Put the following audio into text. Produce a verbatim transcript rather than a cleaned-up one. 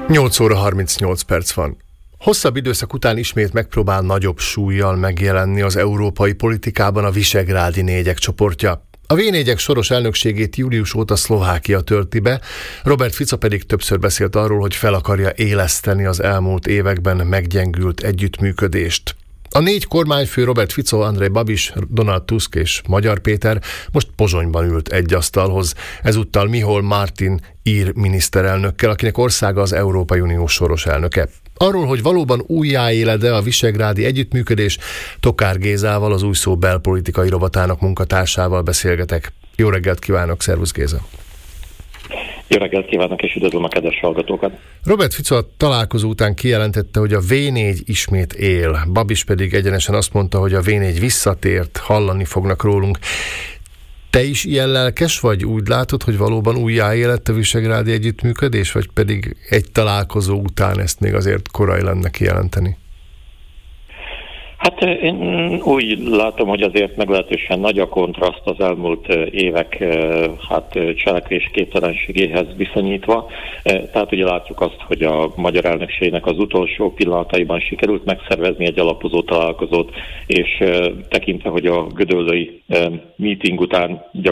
nyolc óra harmincnyolc perc van. Hosszabb időszak után ismét megpróbál nagyobb súllyal megjelenni az európai politikában a Visegrádi négyek csoportja. A vé négyek soros elnökségét július óta Szlovákia tölti be, Robert Fico pedig többször beszélt arról, hogy fel akarja éleszteni az elmúlt években meggyengült együttműködést. A négy kormányfő, Robert Fico, Andrej Babis, Donald Tusk és Magyar Péter most Pozsonyban ült egy asztalhoz. Ezúttal Michol Martin ír miniszterelnökkel, akinek országa az Európai Unió soros elnöke. Arról, hogy valóban újjáéled-e a visegrádi együttműködés, Tokár Gézával, az Új Szó belpolitikai rovatának munkatársával beszélgetek. Jó reggelt kívánok, szervusz Géza! Jó reggelt kívánok, és üdvözlöm a kedves hallgatókat! Robert Fico a találkozó után kijelentette, hogy a vé négy ismét él. Babis pedig egyenesen azt mondta, hogy a vé négy visszatért, hallani fognak rólunk. Te is ilyen lelkes vagy? Úgy látod, hogy valóban újjáélett a visegrádi együttműködés, vagy pedig egy találkozó után ezt még azért korai lenne kijelenteni? Hát én úgy látom, hogy azért meglehetősen nagy a kontraszt az elmúlt évek hát cselekvésképtelenségéhez viszonyítva. Tehát ugye látjuk azt, hogy a magyar elnökségnek az utolsó pillanataiban sikerült megszervezni egy alapozó találkozót, és tekintve, hogy a gödöllői meeting után